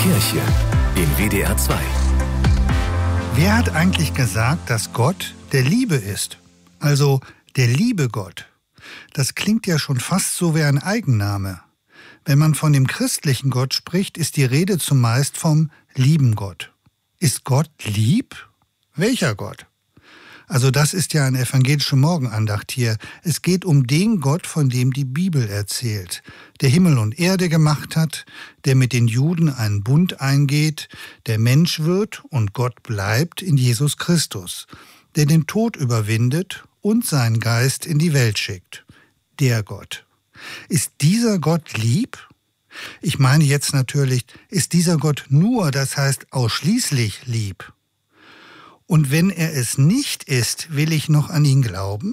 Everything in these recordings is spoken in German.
Kirche in WDR 2. Wer hat eigentlich gesagt, dass Gott der Liebe ist? Also der liebe Gott. Das klingt ja schon fast so wie ein Eigenname. Wenn man von dem christlichen Gott spricht, ist die Rede zumeist vom lieben Gott. Ist Gott lieb? Welcher Gott? Also das ist ja eine evangelische Morgenandacht hier. Es geht um den Gott, von dem die Bibel erzählt, der Himmel und Erde gemacht hat, der mit den Juden einen Bund eingeht, der Mensch wird und Gott bleibt in Jesus Christus, der den Tod überwindet und seinen Geist in die Welt schickt. Der Gott. Ist dieser Gott lieb? Ich meine jetzt natürlich, ist dieser Gott nur, das heißt ausschließlich lieb? Und wenn er es nicht ist, will ich noch an ihn glauben?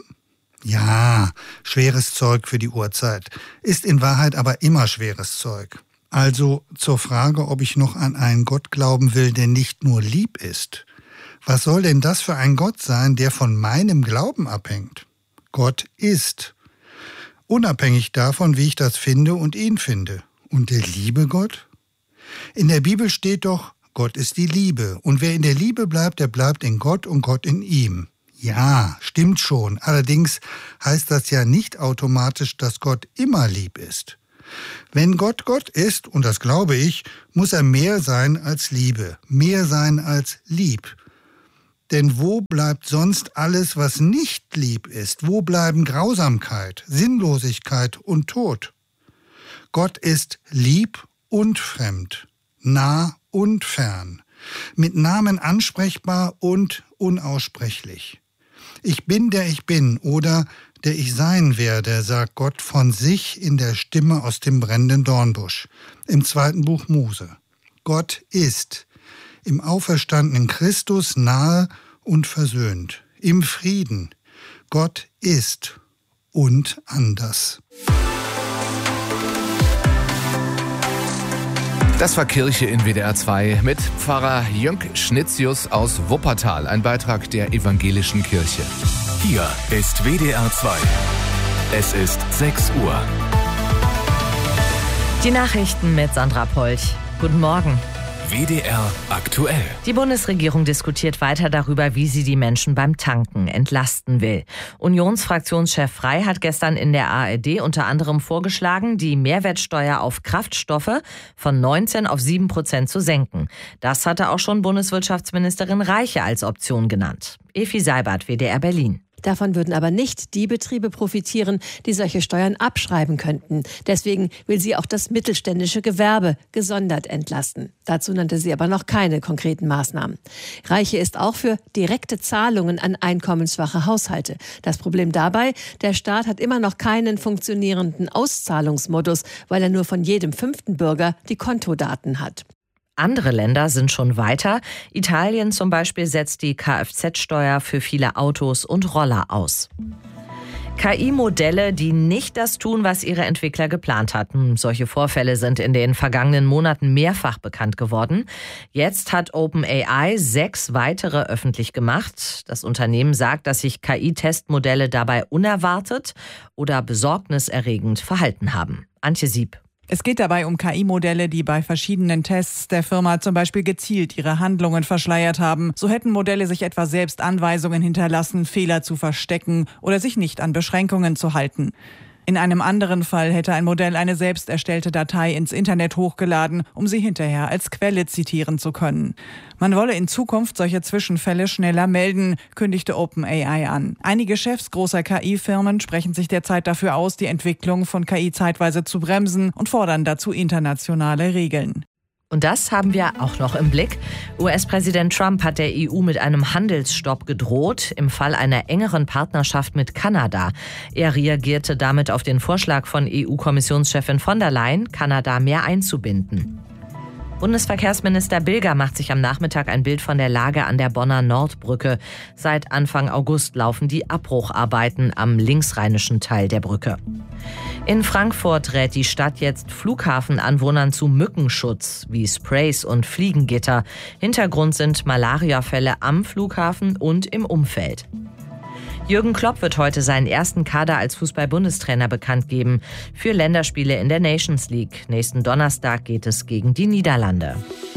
Ja, schweres Zeug für die Urzeit. Ist in Wahrheit aber immer schweres Zeug. Also zur Frage, ob ich noch an einen Gott glauben will, der nicht nur lieb ist. Was soll denn das für ein Gott sein, der von meinem Glauben abhängt? Gott ist. Unabhängig davon, wie ich das finde und ihn finde. Und der liebe Gott? In der Bibel steht doch, Gott ist die Liebe. Und wer in der Liebe bleibt, der bleibt in Gott und Gott in ihm. Ja, stimmt schon. Allerdings heißt das ja nicht automatisch, dass Gott immer lieb ist. Wenn Gott Gott ist, und das glaube ich, muss er mehr sein als Liebe, mehr sein als lieb. Denn wo bleibt sonst alles, was nicht lieb ist? Wo bleiben Grausamkeit, Sinnlosigkeit und Tod? Gott ist lieb und fremd, nah und fern, mit Namen ansprechbar und unaussprechlich. Ich bin, der ich bin oder der ich sein werde, sagt Gott von sich in der Stimme aus dem brennenden Dornbusch im 2. Buch Mose. Gott ist im auferstandenen Christus nahe und versöhnt, im Frieden. Gott ist und anders. Das war Kirche in WDR 2 mit Pfarrer Jönk Schnitzius aus Wuppertal, ein Beitrag der evangelischen Kirche. Hier ist WDR 2. Es ist 6 Uhr. Die Nachrichten mit Sandra Polch. Guten Morgen. WDR aktuell. Die Bundesregierung diskutiert weiter darüber, wie sie die Menschen beim Tanken entlasten will. Unionsfraktionschef Frey hat gestern in der ARD unter anderem vorgeschlagen, die Mehrwertsteuer auf Kraftstoffe von 19 auf 7% zu senken. Das hatte auch schon Bundeswirtschaftsministerin Reiche als Option genannt. Efi Seibert, WDR Berlin. Davon würden aber nicht die Betriebe profitieren, die solche Steuern abschreiben könnten. Deswegen will sie auch das mittelständische Gewerbe gesondert entlasten. Dazu nannte sie aber noch keine konkreten Maßnahmen. Reiche ist auch für direkte Zahlungen an einkommensschwache Haushalte. Das Problem dabei, der Staat hat immer noch keinen funktionierenden Auszahlungsmodus, weil er nur von jedem 5. Bürger die Kontodaten hat. Andere Länder sind schon weiter. Italien zum Beispiel setzt die Kfz-Steuer für viele Autos und Roller aus. KI-Modelle, die nicht das tun, was ihre Entwickler geplant hatten. Solche Vorfälle sind in den vergangenen Monaten mehrfach bekannt geworden. Jetzt hat OpenAI 6 weitere öffentlich gemacht. Das Unternehmen sagt, dass sich KI-Testmodelle dabei unerwartet oder besorgniserregend verhalten haben. Antje Sieb. Es geht dabei um KI-Modelle, die bei verschiedenen Tests der Firma zum Beispiel gezielt ihre Handlungen verschleiert haben. So hätten Modelle sich etwa selbst Anweisungen hinterlassen, Fehler zu verstecken oder sich nicht an Beschränkungen zu halten. In einem anderen Fall hätte ein Modell eine selbst erstellte Datei ins Internet hochgeladen, um sie hinterher als Quelle zitieren zu können. Man wolle in Zukunft solche Zwischenfälle schneller melden, kündigte OpenAI an. Einige Chefs großer KI-Firmen sprechen sich derzeit dafür aus, die Entwicklung von KI zeitweise zu bremsen und fordern dazu internationale Regeln. Und das haben wir auch noch im Blick. US-Präsident Trump hat der EU mit einem Handelsstopp gedroht, im Fall einer engeren Partnerschaft mit Kanada. Er reagierte damit auf den Vorschlag von EU-Kommissionschefin von der Leyen, Kanada mehr einzubinden. Bundesverkehrsminister Bilger macht sich am Nachmittag ein Bild von der Lage an der Bonner Nordbrücke. Seit Anfang August laufen die Abbrucharbeiten am linksrheinischen Teil der Brücke. In Frankfurt rät die Stadt jetzt Flughafenanwohnern zu Mückenschutz, wie Sprays und Fliegengitter. Hintergrund sind Malariafälle am Flughafen und im Umfeld. Jürgen Klopp wird heute seinen ersten Kader als Fußball-Bundestrainer bekannt geben für Länderspiele in der Nations League. Nächsten Donnerstag geht es gegen die Niederlande.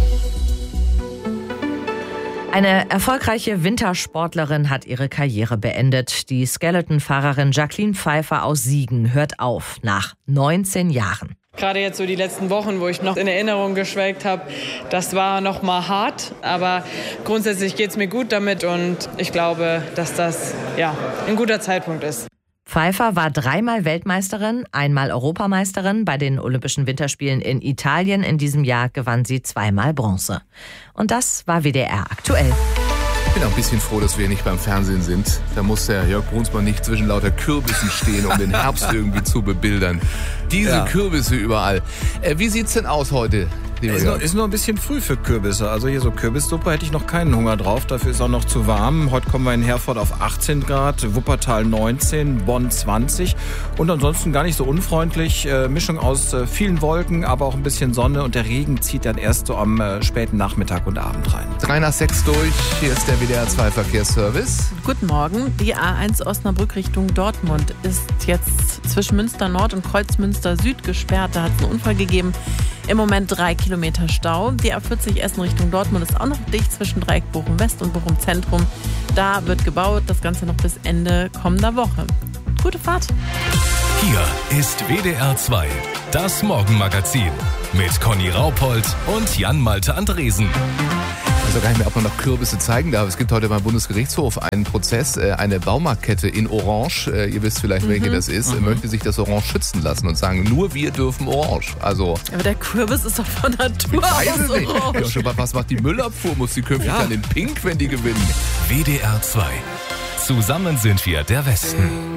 Eine erfolgreiche Wintersportlerin hat ihre Karriere beendet. Die Skeleton-Fahrerin Jacqueline Pfeiffer aus Siegen hört auf nach 19 Jahren. Gerade jetzt so die letzten Wochen, wo ich noch in Erinnerung geschwelgt habe, das war noch mal hart. Aber grundsätzlich geht es mir gut damit und ich glaube, dass das ein guter Zeitpunkt ist. Pfeiffer war 3-mal Weltmeisterin, 1-mal Europameisterin. Bei den Olympischen Winterspielen in Italien in diesem Jahr gewann sie 2-mal Bronze. Und das war WDR aktuell. Ich bin auch ein bisschen froh, dass wir nicht beim Fernsehen sind. Da muss der Jörg Brunsmann nicht zwischen lauter Kürbissen stehen, um den Herbst irgendwie zu bebildern. Diese Kürbisse überall. Wie sieht's denn aus heute? Ist noch ein bisschen früh für Kürbisse. Also hier so Kürbissuppe hätte ich noch keinen Hunger drauf. Dafür ist auch noch zu warm. Heute kommen wir in Herford auf 18 Grad, Wuppertal 19, Bonn 20. Und ansonsten gar nicht so unfreundlich. Mischung aus vielen Wolken, aber auch ein bisschen Sonne. Und der Regen zieht dann erst so am späten Nachmittag und Abend rein. 3 nach 6 durch. Hier ist der WDR 2 Verkehrsservice. Guten Morgen. Die A1 Osnabrück Richtung Dortmund ist jetzt zwischen Münster Nord und Kreuzmünster Süd gesperrt. Da hat es einen Unfall gegeben. Im Moment 3 Kilometer Stau. Die A40 Essen Richtung Dortmund ist auch noch dicht zwischen Dreieck Bochum West und Bochum Zentrum. Da wird gebaut, das Ganze noch bis Ende kommender Woche. Gute Fahrt. Hier ist WDR 2, das Morgenmagazin mit Conny Raupold und Jan-Malte Andresen. Ich weiß auch gar nicht mehr, ob man noch Kürbisse zeigen darf. Es gibt heute beim Bundesgerichtshof einen Prozess. Eine Baumarktkette in Orange, ihr wisst vielleicht, welche das ist, möchte sich das Orange schützen lassen und sagen, nur wir dürfen Orange. Also, aber der Kürbis ist doch von Natur aus orange. Ja, was macht die Müllabfuhr? Muss die künftig dann in Pink, wenn die gewinnen? WDR 2. Zusammen sind wir der Westen.